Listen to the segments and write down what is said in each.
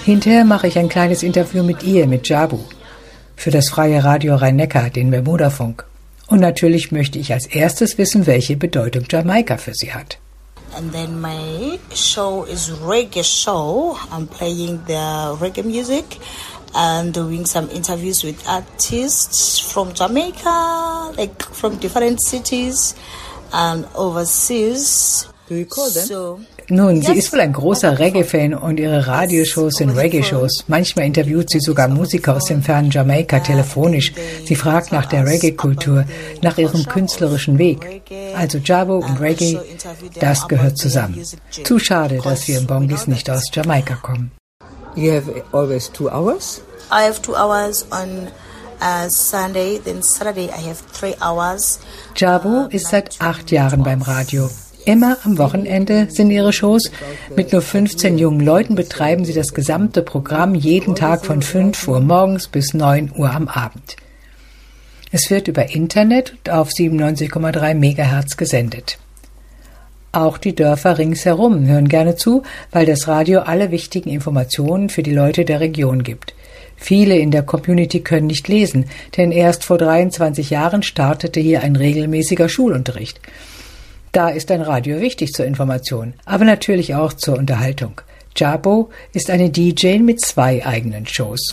Hinterher mache ich ein kleines Interview mit ihr, mit Jabu, für das Freie Radio Rhein-Neckar, den Bermudafunk. Und natürlich möchte ich als erstes wissen, welche Bedeutung Jamaika für sie hat. And then my show is reggae show. I'm playing the reggae music and doing some interviews with artists from Jamaica, like from different cities and overseas. Do you call them? Nun, sie ist wohl ein großer Reggae-Fan und ihre Radioshows sind Reggae-Shows. Manchmal interviewt sie sogar Musiker aus dem fernen Jamaika telefonisch. Sie fragt nach der Reggae-Kultur, nach ihrem künstlerischen Weg. Also Jabu und Reggae, das gehört zusammen. Zu schade, dass wir in Bongis nicht aus Jamaika kommen. You have always 2 hours? I have 2 hours on Sunday, then Saturday I have 3 hours. Jabu ist seit 8 Jahren beim Radio. Immer am Wochenende sind ihre Shows. Mit nur 15 jungen Leuten betreiben sie das gesamte Programm jeden Tag von 5 Uhr morgens bis 9 Uhr am Abend. Es wird über Internet und auf 97,3 Megahertz gesendet. Auch die Dörfer ringsherum hören gerne zu, weil das Radio alle wichtigen Informationen für die Leute der Region gibt. Viele in der Community können nicht lesen, denn erst vor 23 Jahren startete hier ein regelmäßiger Schulunterricht. Da ist ein Radio wichtig zur Information, aber natürlich auch zur Unterhaltung. Jabu ist eine DJ mit 2 eigenen Shows.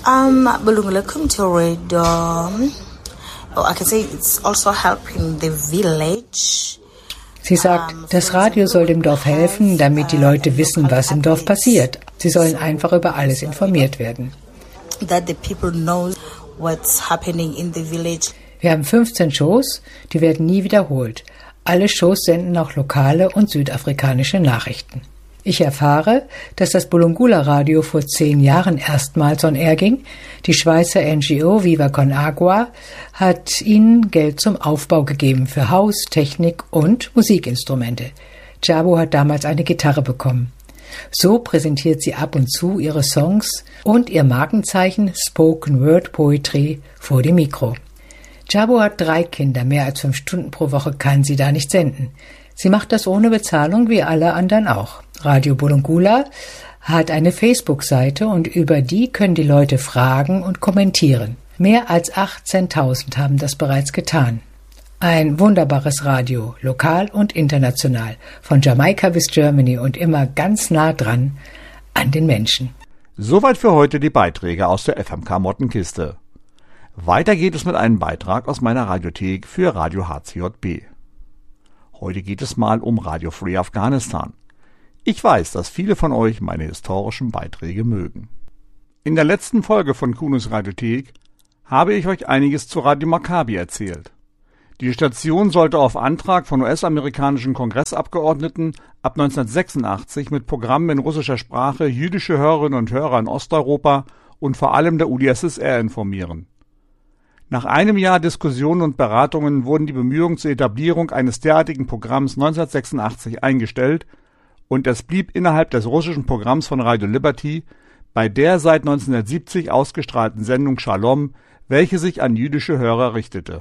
I can say it's also helping the village. Sie sagt, das Radio soll dem Dorf helfen, damit die Leute wissen, was im Dorf passiert. Sie sollen einfach über alles informiert werden. That the people know what's happening in the village. Wir haben 15 Shows, die werden nie wiederholt. Alle Shows senden auch lokale und südafrikanische Nachrichten. Ich erfahre, dass das Bulungula-Radio vor 10 Jahren erstmals on air ging. Die Schweizer NGO Viva Con Agua hat ihnen Geld zum Aufbau gegeben für Haus, Technik und Musikinstrumente. Jabu hat damals eine Gitarre bekommen. So präsentiert sie ab und zu ihre Songs und ihr Markenzeichen Spoken Word Poetry vor dem Mikro. Jabu hat 3 Kinder, mehr als 5 Stunden pro Woche kann sie da nicht senden. Sie macht das ohne Bezahlung, wie alle anderen auch. Radio Bulungula hat eine Facebook-Seite und über die können die Leute fragen und kommentieren. Mehr als 18.000 haben das bereits getan. Ein wunderbares Radio, lokal und international, von Jamaika bis Germany und immer ganz nah dran an den Menschen. Soweit für heute die Beiträge aus der FMK-Mottenkiste. Weiter geht es mit einem Beitrag aus meiner Radiothek für Radio HCJB. Heute geht es mal um Radio Free Afghanistan. Ich weiß, dass viele von euch meine historischen Beiträge mögen. In der letzten Folge von Kunos Radiothek habe ich euch einiges zu Radio Maccabi erzählt. Die Station sollte auf Antrag von US-amerikanischen Kongressabgeordneten ab 1986 mit Programmen in russischer Sprache jüdische Hörerinnen und Hörer in Osteuropa und vor allem der UdSSR informieren. Nach einem Jahr Diskussionen und Beratungen wurden die Bemühungen zur Etablierung eines derartigen Programms 1986 eingestellt und es blieb innerhalb des russischen Programms von Radio Liberty bei der seit 1970 ausgestrahlten Sendung Shalom, welche sich an jüdische Hörer richtete.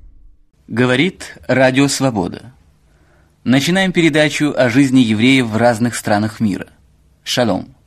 Говорит Радио Свобода. Начинаем передачу о жизни евреев в разных странах мира. Шалом.